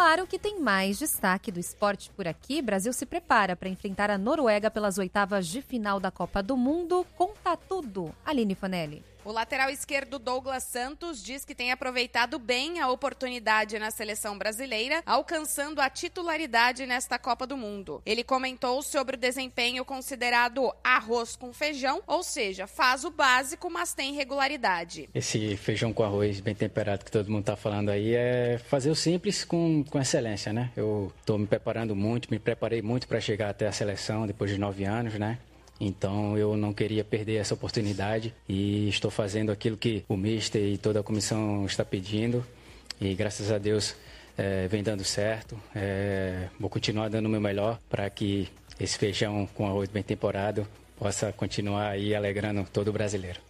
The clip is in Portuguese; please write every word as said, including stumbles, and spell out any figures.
claro que tem mais destaque do esporte por aqui. Brasil se prepara para enfrentar a Noruega pelas oitavas de final da Copa do Mundo. Conta tudo, Aline Fanelli. O lateral esquerdo Douglas Santos diz que tem aproveitado bem a oportunidade na seleção brasileira, alcançando a titularidade nesta Copa do Mundo. Ele comentou sobre o desempenho considerado arroz com feijão, ou seja, faz o básico, mas tem regularidade. Esse feijão com arroz bem temperado que todo mundo está falando aí é fazer o simples com, com excelência, né? Eu estou me preparando muito, me preparei muito para chegar até a seleção depois de nove anos, né? Então eu não queria perder essa oportunidade e estou fazendo aquilo que o mister e toda a comissão está pedindo e graças a Deus é, vem dando certo. É, vou continuar dando o meu melhor para que esse feijão com arroz bem temperado possa continuar aí alegrando todo o brasileiro.